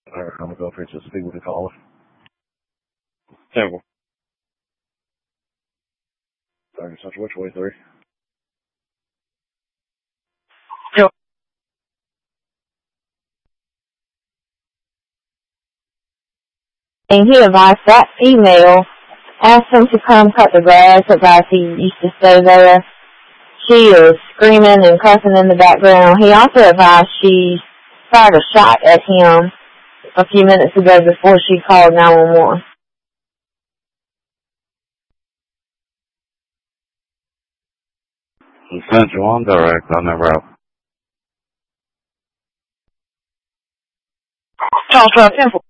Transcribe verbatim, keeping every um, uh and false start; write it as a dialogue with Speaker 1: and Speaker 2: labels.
Speaker 1: Alright, I'm gonna go for it to speak with the caller.
Speaker 2: Temple.
Speaker 1: Alright, Central, which way, three?
Speaker 2: Yep.
Speaker 3: And he advised that female asked him to come cut the grass as he used to stay there. She is screaming and cussing in the background. He also advised she fired a shot at him a few minutes ago before she called nine one one.
Speaker 1: Central, I'm direct on that route.
Speaker 2: Charles Drive, Temple.